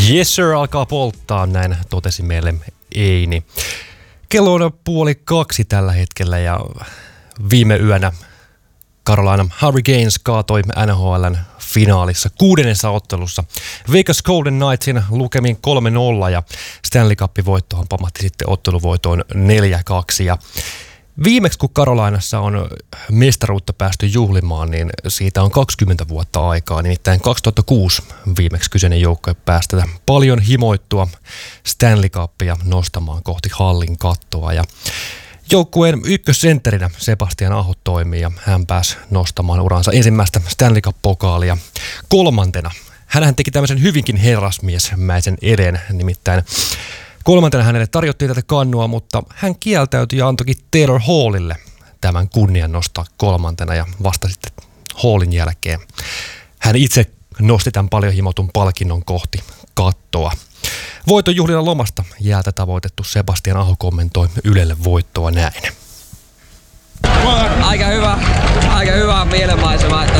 Yes sir, alkaa polttaa, näin totesi meille Eini. Kello on 1:30 tällä hetkellä ja viime yönä Carolina Hurricanes kaatoi NHL:n finaalissa 6. ottelussa Vegas Golden Knightsin lukemin 3-0 ja Stanley Cup-voittohan pamahti sitten otteluvoitoon 4-2 ja viimeksi kun Carolinassa on mestaruutta päästy juhlimaan, niin siitä on 20 vuotta aikaa, nimittäin 2006 viimeksi kyseinen joukkue päästä paljon himoittua Stanley Cupia nostamaan kohti hallin kattoa ja joukkueen ykkössentterinä Sebastian Aho toimii ja hän pääsi nostamaan uransa ensimmäistä Stanley Cup-pokaalia kolmantena. Hänhän teki tämmöisen hyvinkin herrasmiesmäisen eden, nimittäin kolmantena hänelle tarjottiin tätä kannua, mutta hän kieltäytyi ja antoikin Taylor Hallille tämän kunnian nostaa kolmantena ja vasta sitten Hallin jälkeen hän itse nosti tämän paljon himotun palkinnon kohti kattoa. Voiton juhlilla lomasta jäältä tavoitettu Sebastian Aho kommentoi Ylelle voittoa näin. Aika hyvä mielenmaisema, että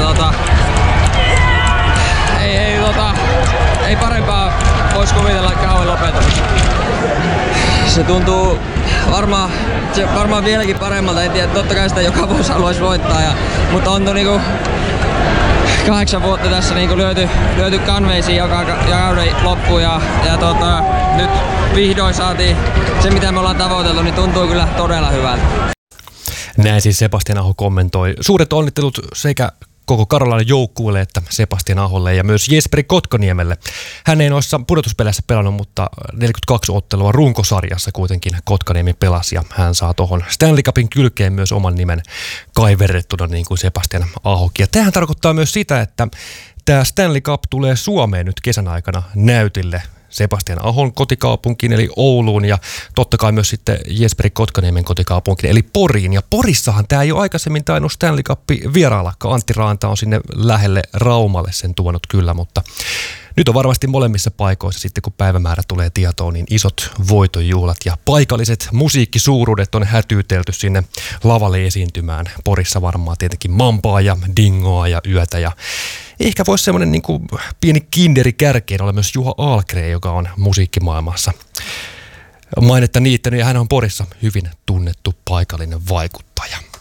ei parempaa voisi kuvitella kauan lopetamista. Se tuntuu varmaan vieläkin paremmalta, en tiedä, totta kai sitä joka vuosi haluaisi voittaa, mutta on niinku 8 vuotta tässä niinku lyöty kanveisiin joka kauden loppuun ja nyt vihdoin saatiin se mitä me ollaan tavoiteltu, niin tuntuu kyllä todella hyvältä. Näin siis Sebastian Aho kommentoi. Suuret onnittelut sekä koko Carolinan joukkueelle että Sebastian Aholle ja myös Jesperi Kotkaniemelle. Hän ei noissa pudotuspeleissä pelannut, mutta 42 ottelua runkosarjassa kuitenkin Kotkaniemi pelasi ja hän saa tuohon Stanley Cupin kylkeen myös oman nimen kaiverrettuna niin kuin Sebastian Ahokin. Ja tämähän tarkoittaa myös sitä, että tämä Stanley Cup tulee Suomeen nyt kesän aikana näytille Sebastian Ahon kotikaupunkiin eli Ouluun ja totta kai myös sitten Jesperi Kotkaniemen kotikaupunkiin eli Poriin. Ja Porissahan tämä ei ole aikaisemmin tainnut Stanley Cup vieraillakaan. Antti Raanta on sinne lähelle Raumalle sen tuonut kyllä, mutta nyt on varmasti molemmissa paikoissa sitten kun päivämäärä tulee tietoon, niin isot voitonjuhlat ja paikalliset musiikkisuuruudet on hätyytelty sinne lavalle esiintymään. Porissa varmaan tietenkin Mampaa ja Dingoa ja Yötä ja ehkä voisi semmoinen niin kuin pieni kinderi kärkeen olla myös Juha Ahlgren, joka on musiikkimaailmassa mainetta niittänyt ja hän on Porissa hyvin tunnettu paikallinen vaikuttaja.